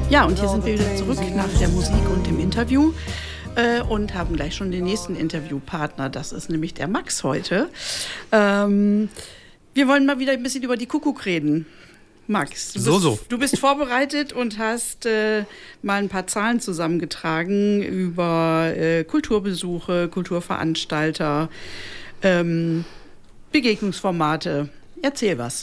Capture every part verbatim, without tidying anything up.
Ja, und hier sind wir wieder zurück nach der Musik und dem Interview äh, und haben gleich schon den nächsten Interviewpartner. Das ist nämlich der Max heute. Ähm, wir wollen mal wieder ein bisschen über die Kuckuck reden. Max, du bist, so, so. du bist vorbereitet und hast äh, mal ein paar Zahlen zusammengetragen über äh, Kulturbesuche, Kulturveranstalter, ähm, Begegnungsformate. Erzähl was.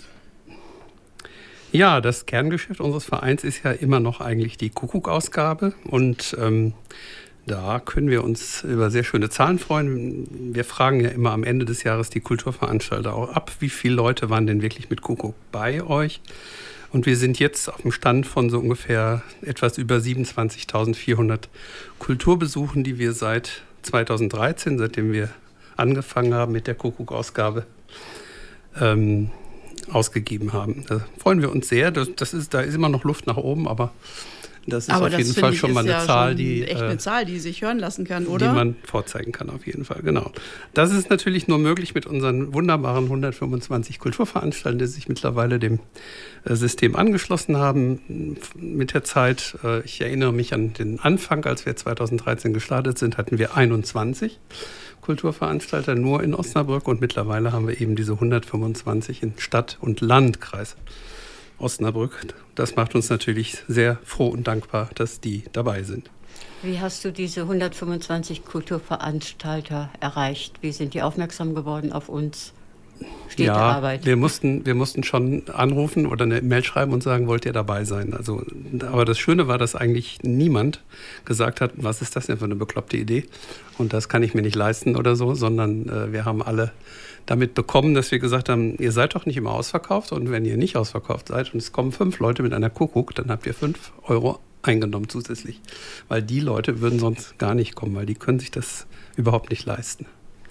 Ja, das Kerngeschäft unseres Vereins ist ja immer noch eigentlich die Kuckuck-Ausgabe und ähm, da können wir uns über sehr schöne Zahlen freuen. Wir fragen ja immer am Ende des Jahres die Kulturveranstalter auch ab, wie viele Leute waren denn wirklich mit Kuckuck bei euch? Und wir sind jetzt auf dem Stand von so ungefähr etwas über siebenundzwanzigtausendvierhundert Kulturbesuchen, die wir seit zweitausenddreizehn, seitdem wir angefangen haben mit der Kuckuck-Ausgabe, ähm, ausgegeben haben. Da freuen wir uns sehr. Das, das ist, da ist immer noch Luft nach oben, aber das ist aber auf das jeden Fall schon mal eine ja Zahl, schon die echt eine Zahl, die sich hören lassen kann, oder? Die man vorzeigen kann, auf jeden Fall, genau. Das ist natürlich nur möglich mit unseren wunderbaren hundertfünfundzwanzig Kulturveranstaltern, die sich mittlerweile dem äh, System angeschlossen haben mit der Zeit. Äh, ich erinnere mich an den Anfang, als wir zweitausenddreizehn gestartet sind, hatten wir einundzwanzig Kulturveranstalter nur in Osnabrück und mittlerweile haben wir eben diese hundertfünfundzwanzig in Stadt und Landkreis Osnabrück. Das macht uns natürlich sehr froh und dankbar, dass die dabei sind. Wie hast du diese hundertfünfundzwanzig Kulturveranstalter erreicht? Wie sind die aufmerksam geworden auf uns? Steht ja, der Arbeit? Wir mussten, wir mussten schon anrufen oder eine Mail schreiben und sagen, wollt ihr dabei sein? Also, aber das Schöne war, dass eigentlich niemand gesagt hat, was ist das denn für eine bekloppte Idee? Und das kann ich mir nicht leisten oder so, sondern äh, wir haben alle damit bekommen, dass wir gesagt haben, ihr seid doch nicht immer ausverkauft und wenn ihr nicht ausverkauft seid und es kommen fünf Leute mit einer Kuckuck, dann habt ihr fünf Euro eingenommen zusätzlich. Weil die Leute würden sonst gar nicht kommen, weil die können sich das überhaupt nicht leisten.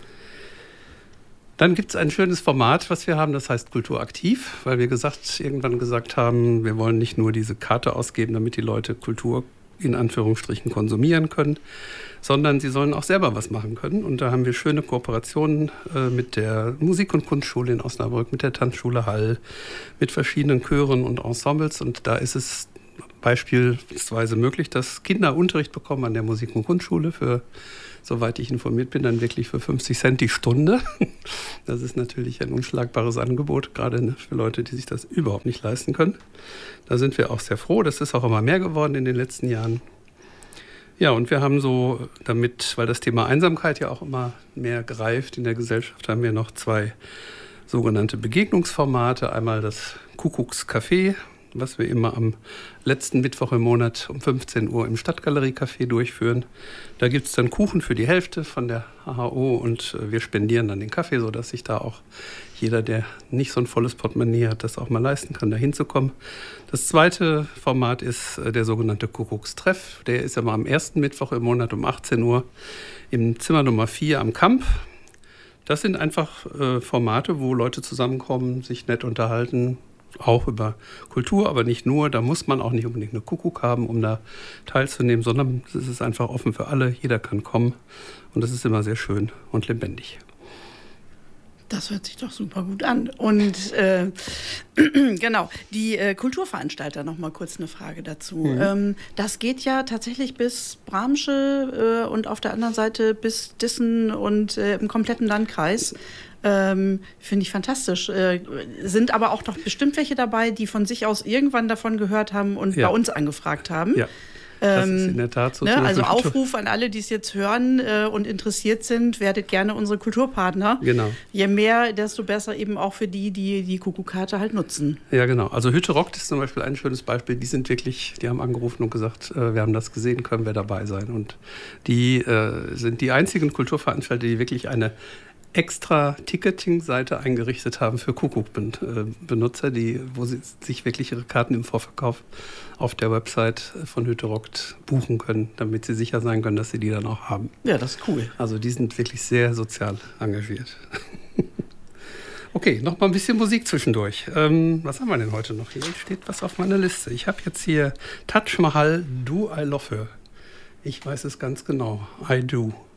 Dann gibt es ein schönes Format, was wir haben, das heißt Kulturaktiv, weil wir gesagt, irgendwann gesagt haben, wir wollen nicht nur diese Karte ausgeben, damit die Leute Kultur in Anführungsstrichen konsumieren können, sondern sie sollen auch selber was machen können. Und da haben wir schöne Kooperationen äh, mit der Musik- und Kunstschule in Osnabrück, mit der Tanzschule Hall, mit verschiedenen Chören und Ensembles. Und da ist es beispielsweise möglich, dass Kinder Unterricht bekommen an der Musik- und Kunstschule für, soweit ich informiert bin, dann wirklich für fünfzig Cent die Stunde. Das ist natürlich ein unschlagbares Angebot, gerade für Leute, die sich das überhaupt nicht leisten können. Da sind wir auch sehr froh. Das ist auch immer mehr geworden in den letzten Jahren. Ja, und wir haben so damit, weil das Thema Einsamkeit ja auch immer mehr greift in der Gesellschaft, haben wir noch zwei sogenannte Begegnungsformate. Einmal das Kuckuckscafé, was wir immer am letzten Mittwoch im Monat um fünfzehn Uhr im Stadtgalerie-Café durchführen. Da gibt es dann Kuchen für die Hälfte von der H H O und wir spendieren dann den Kaffee, sodass sich da auch jeder, der nicht so ein volles Portemonnaie hat, das auch mal leisten kann, da hinzukommen. Das zweite Format ist der sogenannte Kuckuckstreff. Der ist immer am ersten Mittwoch im Monat um achtzehn Uhr im Zimmer Nummer vier am Kamp. Das sind einfach äh, Formate, wo Leute zusammenkommen, sich nett unterhalten, auch über Kultur, aber nicht nur. Da muss man auch nicht unbedingt eine Kuckuck haben, um da teilzunehmen, sondern es ist einfach offen für alle. Jeder kann kommen und das ist immer sehr schön und lebendig. Das hört sich doch super gut an. Und äh, genau, die äh, Kulturveranstalter, noch mal kurz eine Frage dazu. Mhm. Ähm, das geht ja tatsächlich bis Bramsche äh, und auf der anderen Seite bis Dissen und äh, im kompletten Landkreis. Ähm, finde ich fantastisch. Äh, sind aber auch noch bestimmt welche dabei, die von sich aus irgendwann davon gehört haben und ja. bei uns angefragt haben. Ja. Das ist in der Tat so. Ne, also Aufruf an alle, die es jetzt hören äh, und interessiert sind, werdet gerne unsere Kulturpartner. Genau. Je mehr, desto besser eben auch für die, die die Kuckuck-Karte halt nutzen. Ja, genau. Also Hütte Rockt ist zum Beispiel ein schönes Beispiel. Die sind wirklich, die haben angerufen und gesagt, äh, wir haben das gesehen, können wir dabei sein. Und die äh, sind die einzigen Kulturveranstalter, die wirklich eine extra Ticketing-Seite eingerichtet haben für Kuckuck-Benutzer, die, wo sie sich wirklich ihre Karten im Vorverkauf auf der Website von Hütte Rockt buchen können, damit sie sicher sein können, dass sie die dann auch haben. Ja, das ist cool. Also die sind wirklich sehr sozial engagiert. Okay, noch mal ein bisschen Musik zwischendurch. Ähm, was haben wir denn heute noch? Hier steht was auf meiner Liste. Ich habe jetzt hier Taj Mahal, Do I Love Her. Ich weiß es ganz genau. I Do.